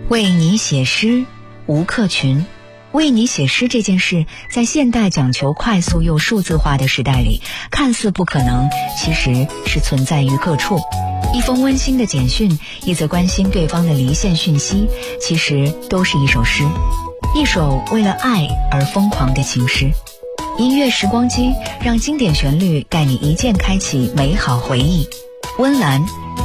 为你写诗，吴克群。为你写诗这件事，在现代讲求快速又数字化的时代里，看似不可能，其实是存在于各处。一封温馨的简讯，一则关心对方的离线讯息，其实都是一首诗，一首为了爱而疯狂的情诗。音乐时光机，让经典旋律带你一键开启美好回忆。温岚，